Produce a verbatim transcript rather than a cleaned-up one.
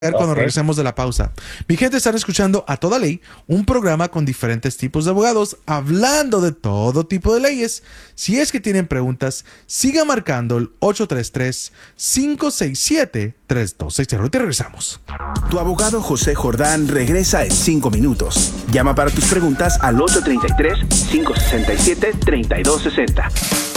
Cuando Ok. regresemos de la pausa. Mi gente, están escuchando A Toda Ley, un programa con diferentes tipos de abogados hablando de todo tipo de leyes. Si es que tienen preguntas, siga marcando el ocho tres tres, cinco seis siete, tres dos seis cero. Te regresamos. Tu abogado José Jordán regresa en cinco minutos. Llama para tus preguntas al ocho tres tres, cinco seis siete, tres dos seis cero.